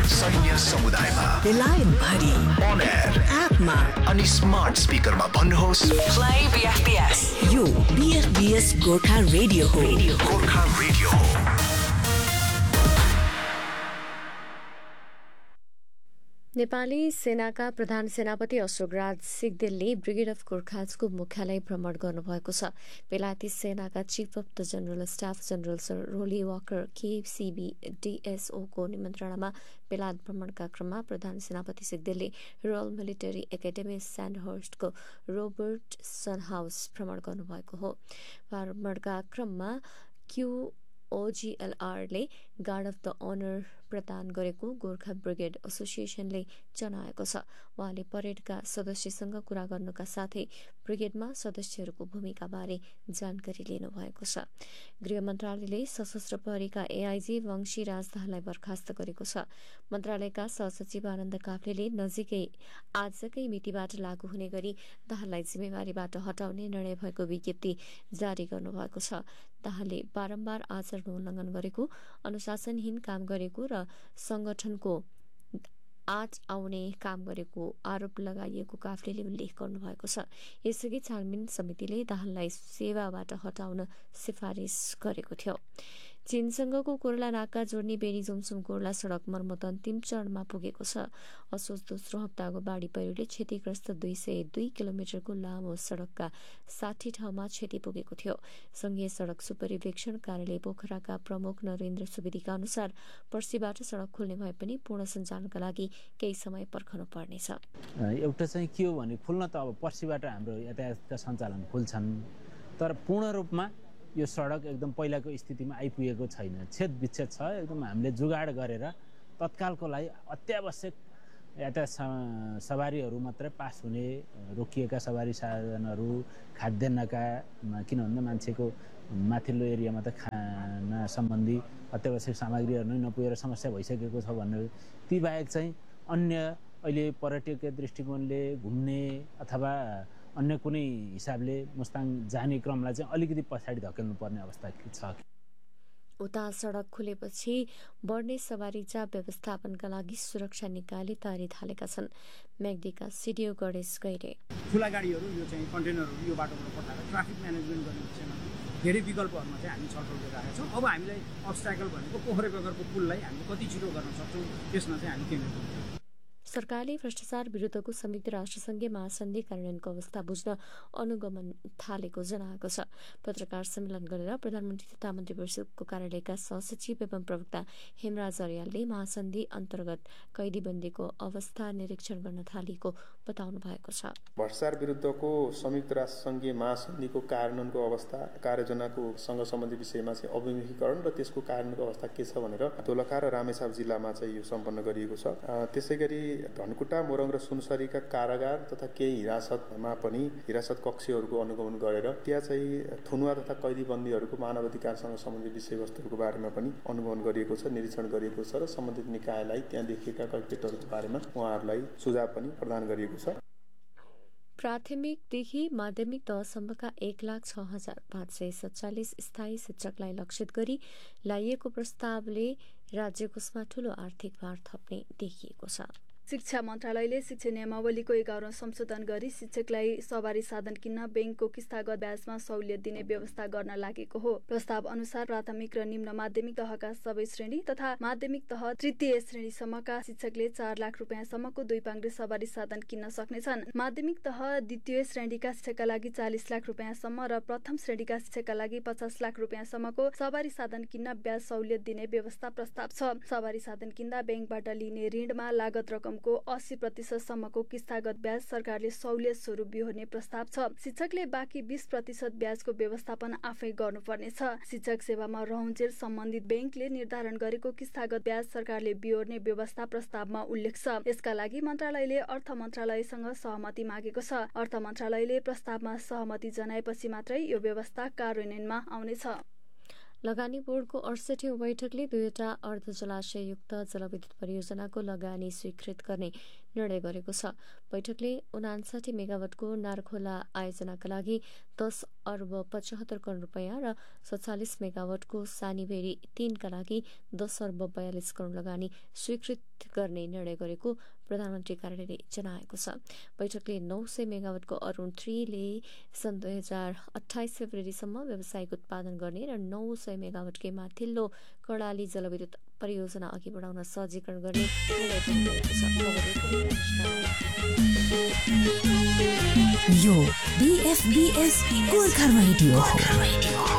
सैन्य समुदायमा, बेलायत भरि, on air, एपमा अनि स्मार्ट स्पिकरमा भन्नुहोस् Play BFBS. यो BFBS गोर्खा रेडियो हो. गोर्खा रेडियो हो। नेपाली सेनाका प्रधान सेनापति अशोकराज सिग्देलले ब्रिगेड अफ गोर्खाजको मुख्यालय भ्रमण गर्नुभएको छ। बेलायती सेनाका chief of the general staff general sir Roli walker KCB DSOको निमन्त्रणामा बेलायत भ्रमणका क्रममा प्रधान सेनापति सिग्देलले royal military academy स्यान्डहर्स्टको Robertson house भ्रमण गर्नुभएको हो। भ्रमणका क्रममा OGLRले गार्ड अफ द अनर प्रदान गरेको गोर्खा ब्रिगेड एसोसिएसनले जनाएको छ। उहाँले परेडका सदस्यसँग कुरा गर्नुका साथै ब्रिगेडमा सदस्यहरूको भूमिकाबारे जानकारी लिनुभएको छ। गृह मन्त्रालयले सशस्त्र प्रहरीका AIG वंशी राजदाहाललाई बर्खास्त गरेको छ। मन्त्रालयका सहसचिव आनन्द काफ्लेले नजिकै आजकै मितिबाट लागू हुने गरी दाहाललाई जिम्मेवारीबाट हटाउने निर्णय भएको विज्ञप्ति जारी गर्नुभएको छ। दाहालले बारम्बार आचरण उल्लङ्घन गरेको, अनुशासनहीन काम गरेको र संगठनको आठ आउने काम गरेको आरोप लगाइएको काफ्लेले उल्लेख गर्नुभएको छ। यसअघि छानबिन समितिले दाहाललाई सेवाबाट हटाउन सिफारिस गरेको थियो। चीनसँगको कोर्ला नाका जोड्ने बेनी जोमसुम कोर्ला सड़क मर्मत अन्तिम चरणमा पुगेको छ। असोज दोस्रो हप्ताको बाढ़ी पहिरोले क्षतिग्रस्त 202 किलोमिटरको लामो सड़कका 60 ठाउँमा क्षति पुगेको थियो। संघीय सड़क सुपरिवेक्षण कार्यालय पोखराका प्रमुख नरेन्द्र सुवेदीका अनुसार पर्सीबाट सड़क खुल्ने भए पनि पूर्ण सञ्चालनका लागि केही समय पर्खनु पर्नेछ। एउटा चाहिँ के हो भने खुल्न त अब पर्सीबाट हाम्रो यातायातका सञ्चालन खुल्छन्, तर पूर्ण रूपमा यो सडक एकदम पहिलाको स्थितिमा आइपुगेको छैन। छेद विच्छेद छ। एकदम हामीले जुगाड गरेर तत्कालको लागि अत्यावश्यक यातायात सवारीहरू मात्रै पास हुने, रोकिएका सवारी साधनहरू, खाद्यान्नका, किन भन्दा मान्छेको माथिल्लो एरियामा त खाना सम्बन्धी अत्यावश्यक सामग्रीहरू नै नपुगेर समस्या भइसकेको छ भन्ने, ती बाहेक चाहिँ अन्य अहिले पर्यटकीय दृष्टिकोणले घुम्ने अथवा अन्य कुनै हिसाबले मुस्ताङ जाने क्रमलाई चाहिँ अलिकति पछाडि धकेल्नु पर्ने अवस्था छ। उता सड़क खुलेपछि बढ्ने सवारी चाप व्यवस्थापनका लागि सुरक्षा निकायले तयारी थालेका छन्। म्याग्दीका सिडिओ गणेश गैरे ठुला गाडीहरू यो चाहिँ कन्टेनरहरू यो बाटोबाट पठाएर ट्राफिक म्यानेजमेन्ट गर्ने विषयमा धेरै विकल्पहरूमा चाहिँ हामी छलफल गरिरहेका छौँ। अब हामीलाई अब्स्ट्याकल भनेको पोखरे बगरको पुललाई हामीले कति छिटो गर्न सक्छौँ त्यसमा चाहिँ हामी केन्द्रित छौँ। सरकारले भ्रष्टाचार विरुद्धको संयुक्त राष्ट्रसङ्घीय महासन्धि कार्यान्वयनको अवस्था बुझ्न अनुगमन थालेको जनाएको छ। पत्रकार सम्मेलन गरेर प्रधानमन्त्री तथा मन्त्री परिषदको कार्यालयका सहसचिव एवं प्रवक्ता हेमराज अर्यालले महासन्धि अन्तर्गत कैदीबन्दीको अवस्था निरीक्षण गर्न थालिएको बताउनु भएको छ। भ्रष्टाचार विरुद्धको संयुक्त राष्ट्रसङ्घीय महासन्धिको कार्यान्वयनको अवस्था, कार्ययोजनाको सँग सम्बन्धित विषयमा चाहिँ अभिमुखीकरण र त्यसको कार्यान्वयनको अवस्था के छ भनेर दोलखा र रामेछाप जिल्लामा चाहिँ यो सम्पन्न गरिएको छ। त्यसैगरी धनकुटा, मोरङ र सुनसरीका कारागार तथा केही हिरासतमा पनि हिरासत कक्षहरूको अनुगमन गरेर त्यहाँ चाहिँ थुनुवा तथा कैदीबन्दीहरूको मानवाधिकारसँग सम्बन्धित विषयवस्तुहरूको बारेमा पनि अनुगमन गरिएको छ, निरीक्षण गरिएको छ र सम्बन्धित निकायलाई त्यहाँ देखिएका कैफियतहरूको बारेमा उहाँहरूलाई सुझाव पनि प्रदान गरिएको छ। प्राथमिकदेखि माध्यमिक तहसम्मका 1,06,547 स्थायी शिक्षकलाई लक्षित गरी ल्याइएको प्रस्तावले राज्यकोषमा ठूलो आर्थिक भार थप्ने देखिएको छ। शिक्षा मन्त्रालयले शिक्षा नियमावलीको 11औं संशोधन गरी शिक्षकलाई सवारी साधन किन्न बैंकको किस्तागत ब्याजमा सहुलियत दिने व्यवस्था गर्न लागेको हो। प्रस्ताव अनुसार प्राथमिक र निम्न माध्यमिक तहका सबै श्रेणी तथा माध्यमिक तह तृतीय श्रेणीसम्मका शिक्षकले 4 लाख रुपियाँसम्मको 2 पाङ्ग्रे सवारी साधन किन्न सक्नेछन्। माध्यमिक तह द्वितीय श्रेणीका शिक्षकका लागि 40 लाख रुपियाँसम्म र प्रथम श्रेणीका शिक्षकका लागि 50 लाख रुपियाँसम्मको सवारी साधन किन्न ब्याज सहुलियत दिने व्यवस्था प्रस्ताव छ। सवारी साधन किन्दा बैंकबाट लिने ऋणमा लागत रकम को 80% सम्मको किस्तागत ब्याज सरकारले सहुलियत स्वरूप बिहोर्ने प्रस्ताव छ। शिक्षकले बाँकी 20% ब्याजको व्यवस्थापन आफै गर्नुपर्नेछ। शिक्षक सेवामा रहन्जेल सम्बन्धित बैंकले निर्धारण गरेको किस्तागत ब्याज सरकारले बिहोर्ने व्यवस्था प्रस्तावमा उल्लेख छ। यसका लागि मन्त्रालयले अर्थ मन्त्रालयसँग सहमति मागेको छ। अर्थ मन्त्रालयले प्रस्तावमा सहमति जनाएपछि मात्रै यो व्यवस्था कार्यान्वयनमा आउनेछ। लगानी बोर्डको 68औं बैठकले 2वटा अर्ध जलाशययुक्त जलविद्युत परियोजनाको लगानी स्वीकृत गर्ने निर्णय गरेको छ। बैठकले 59 मेगावाटको नारखोला आयोजनाका लागि 10 अर्ब 75 करोड रुपियाँ र 47 मेगावाटको सानीभेरी 3 का लागि 10 अर्ब 42 करोड लगानी स्वीकृत गर्ने निर्णय गरेको प्रधानमन्त्री कार्यालयले जनाएको छ। बैठकले 900 मेगावाटको अरुण 3 ले सन् 2028 फेब्रुअरीसम्म व्यावसायिक उत्पादन गर्ने र 900 मेगावाटकै माथिल्लो कर्णाली जलविद्युत परियोजना अघि बढाउन सहजीकरण गर्ने निर्णय गरेको छ। यो BFBS गोर्खा रेडियो हो।